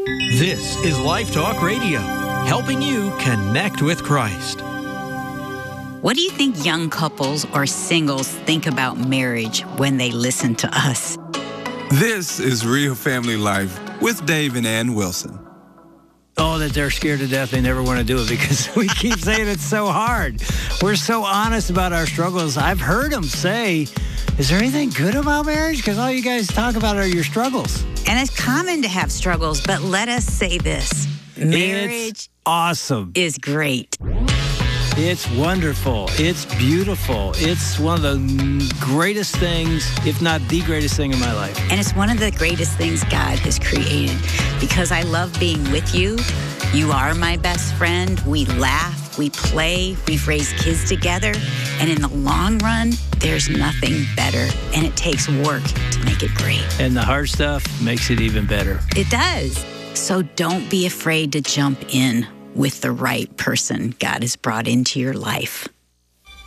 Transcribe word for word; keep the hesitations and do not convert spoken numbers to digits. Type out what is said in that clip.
This is Life Talk Radio, helping you connect with Christ. What do you think young couples or singles think about marriage when they listen to us? This is Real Family Life with Dave and Ann Wilson. Oh, that they're scared to death. They never want to do it because we keep saying it's so hard. We're so honest about our struggles. I've heard them say, is there anything good about marriage? Because all you guys talk about are your struggles. And it's common to have struggles, but let us say this. Marriage It's awesome. is great. It's wonderful. It's beautiful. It's one of the greatest things, if not the greatest thing in my life. And it's one of the greatest things God has created because I love being with you. You are my best friend. We laugh, we play, we've raised kids together. And in the long run, there's nothing better. And it takes work to make it great. And the hard stuff makes it even better. It does. So don't be afraid to jump in with the right person God has brought into your life.